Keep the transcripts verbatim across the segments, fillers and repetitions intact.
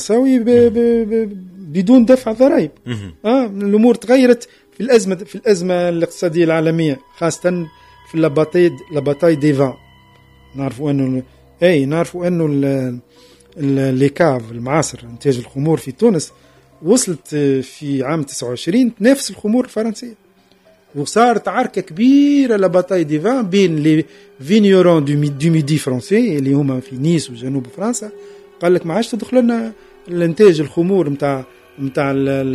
سوي بدون دفع ضرائب. اه الامور تغيرت في الازمه في الازمه الاقتصاديه العالميه، خاصه في لاباتاي لاباتاي ديفان. نعرفوا انه اي نعرفوا انه الليكاف المعاصر انتاج الخمور في تونس وصلت في عام تسعة وعشرين تنافس الخمور الفرنسيه، وصارت عركه كبيره لاباتاي ديفان بين لي فينيورون دو ميدي فرنسي اللي هما في نيس وجنوب فرنسا. قال لك ما عادش تدخل لنا الانتاج الخمور نتاع نتاع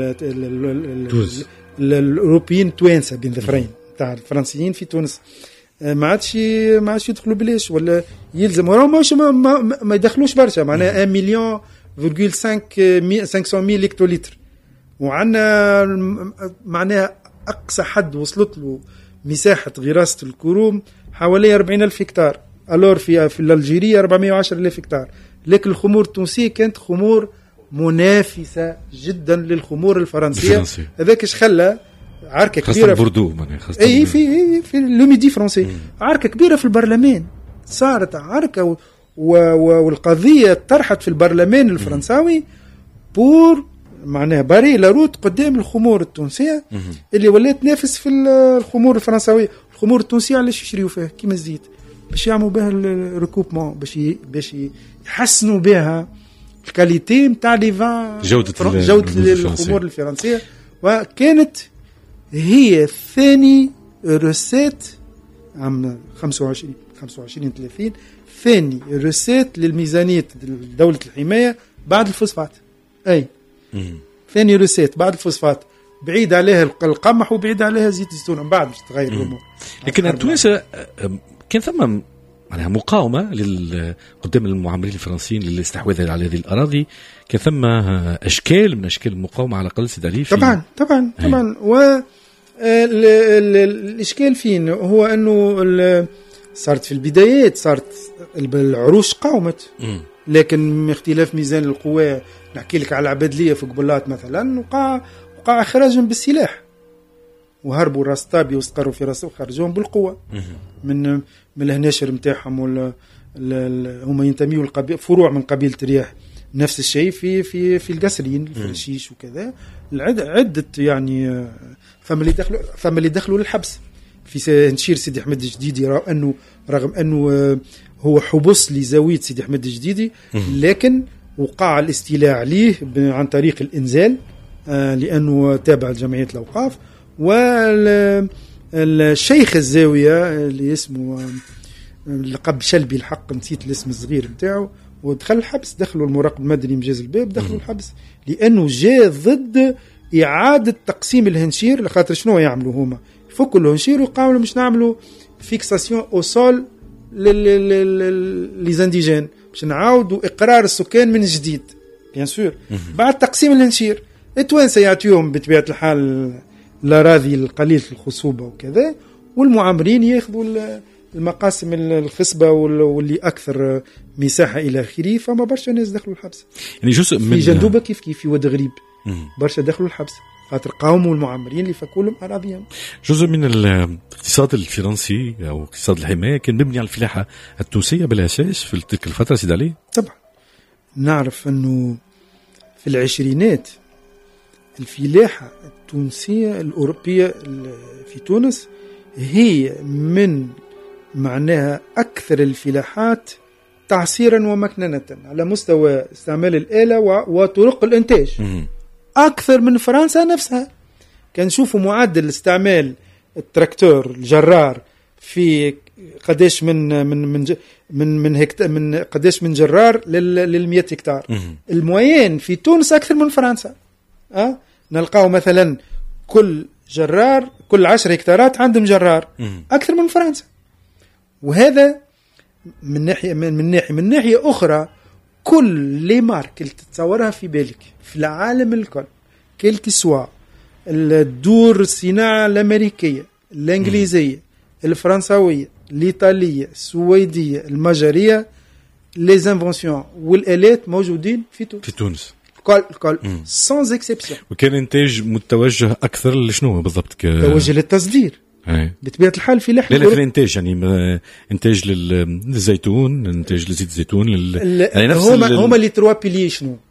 الاوروبيين توانسه بين ذفرين نتاع الفرنسيين في تونس، ما عادش ما عادش يدخلوا بلاش ولا يلزم وراهم ماش ما, ما, ما يدخلوش برشا، معناها واحد مليون فاصلة خمسمية مية هكتولتر، وعندنا معناها اقصى حد وصلت له مساحه غراسه الكروم حوالي أربعين ألف هكتار، الور في في الجيريه أربعمية وعشرة ألف هكتار. لكن الخمور التونسيه كانت خمور منافسه جدا للخمور الفرنسيه، هذاك ايش خلى عركه كبيره في بوردو خاصه اي في في لوميدي فرنسي، عركه كبيره في البرلمان، صارت عركه و و والقضيه طرحت في البرلمان الفرنساوي بور معناها باري لاروت قدام الخمور التونسيه اللي ولات تنافس في الخمور الفرنساويه. الخمور التونسيه علاش يشريوا فيها كيما الزيت باش يعملوا بها الريكوبمون، باش باش يحسنوا بها الكاليتي نتاع لي فان، جوده جوده الخمور الفرنسيه. وكانت هي ثاني روسيت عام خمسة وعشرين خمسة وعشرين ثلاثين ثاني روسيت للميزانيه دوله الحمايه بعد الفوسفات. اي مم. ثاني روسيت بعد الفوسفات، بعيد عليها القمح وبعيد عليها زيت الزيتون، من بعد باش تغير الامور. لكن التوانسه كان ثم معناها مقاومه قدام المعمرين الفرنسيين للاستحواذ على هذه الاراضي، كان ثم اشكال من اشكال المقاومه على الاقل سيد علي. طبعا طبعا طبعا و الاشكال فين هو انه صارت في البدايات صارت العروش قاومت، لكن اختلاف ميزان القوى. نحكي لك على العبادليه في قبلات مثلا، وقع وقع اخراجهم بالسلاح وهربوا راس طابي واستقروا في راسه وخرجوهم بالقوه من من الهناشر نتاعهم، ولا هم ينتميوا لقبيله فروع من قبيله رياح. نفس الشيء في في في القسرين الفرشيش وكذا، عده يعني فما اللي دخلوا فما اللي دخلوا للحبس. في نشير سيدي احمد الجديدي رغم انه رغم انه هو حبس لزاويه سيدي احمد الجديدي، لكن وقع الاستيلاء عليه عن طريق الانزال لانه تابع لجمعيه الاوقاف. والشيخ الزاويه اللي اسمه لقب شلبي الحق نسيت الاسم الصغير نتاعو، ودخل الحبس. دخلوا المراقب المدني مجاز الباب دخلوا الحبس لانه جاء ضد اعاده تقسيم الهنشير. لخاطر شنو يعملوا هما؟ يفكوا الهنشير ويقاولوا مش نعملوا فيكساسيون او سول لي زانديجين باش نعاودوا اقرار السكان من جديد بيان سور بعد تقسيم الهنشير. التوانسه يعطيهم بطبيعه الحال الاراضي القليله الخصوبه وكذا، والمعمرين ياخذوا المقاسم الخصبه واللي اكثر مساحه الى اخره. فما برشا ناس دخلوا الحبس يعني جزء من في جندوبه كيف كيف في واد غريب برشا دخلوا الحبس خاطر قاوموا المعمرين اللي فكوا لهم اراضيهم. جزء من الاقتصاد الفرنسي او اقتصاد الحمايه كان مبني على الفلاحه التونسيه بالاساس في تلك الفتره سيد علي. طبعا نعرف انه في العشرينات الفلاحه التونسيه الاوروبيه في تونس هي من معناها أكثر الفلاحات تعصيرا ومكننة على مستوى استعمال الآلة وطرق الإنتاج أكثر من فرنسا نفسها. كان نشوفوا معدل استعمال التراكتور الجرار في قداش من من من من من, هكت من قداش من جرار للمئة هكتار. الموين في تونس أكثر من فرنسا. أه؟ نلقاو مثلا كل جرار كل عشر هكتارات عندهم جرار أكثر من فرنسا. وهذا من ناحية من, من ناحية من ناحية أخرى كل لي مارك اللي تتصورها في بالك في العالم الكل كل كسوا الدور الصناعة الأمريكية الإنجليزية الفرنساوية الإيطالية السويدية المجرية لي انفونسيون والآلات موجودين في تونس في تونس الكل الكل سانز اكسبسيون. وكان إنتاج متوجه أكثر لشنو بالضبط؟ ك... توجه للتصدير بطبيعة الحال في لحم. لا لا في الانتاج يعني انتاج للزيتون انتاج لزيت الزيتون لل... يعني نفس هما ال... هما اللي تروا بيلي شنو